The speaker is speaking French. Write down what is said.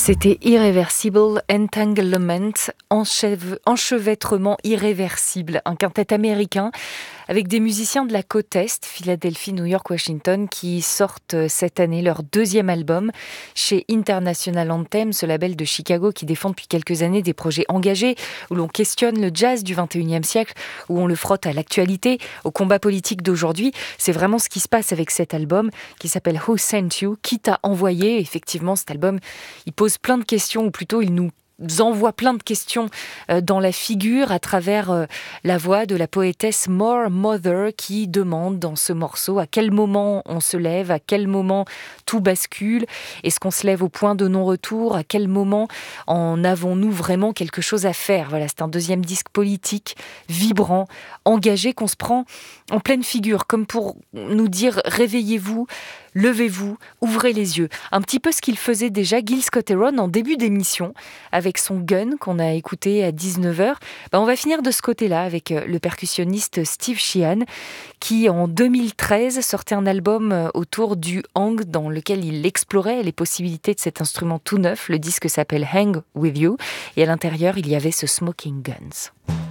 C'était Irreversible Entanglement, enchevêtrement irréversible, un quintet américain avec des musiciens de la côte Est, Philadelphie, New York, Washington, qui sortent cette année leur deuxième album chez International Anthem, ce label de Chicago qui défend depuis quelques années des projets engagés, où l'on questionne le jazz du 21e siècle, où on le frotte à l'actualité, au combat politique d'aujourd'hui. C'est vraiment ce qui se passe avec cet album qui s'appelle Who Sent You, qui t'a envoyé. Effectivement, cet album, il pose plein de questions, ou plutôt il nous envoie plein de questions dans la figure à travers la voix de la poétesse More Mother qui demande dans ce morceau à quel moment on se lève, à quel moment tout bascule, est-ce qu'on se lève au point de non-retour, à quel moment en avons-nous vraiment quelque chose à faire. Voilà, c'est un deuxième disque politique, vibrant, engagé, qu'on se prend en pleine figure, comme pour nous dire réveillez-vous, levez-vous, ouvrez les yeux. Un petit peu ce qu'il faisait déjà Gil Scott-Heron en début d'émission avec son gun qu'on a écouté à 19h. On va finir de ce côté-là avec le percussionniste Steve Sheehan qui en 2013 sortait un album autour du hang dans lequel il explorait les possibilités de cet instrument tout neuf. Le disque s'appelle Hang With You et à l'intérieur il y avait ce Smoking Guns.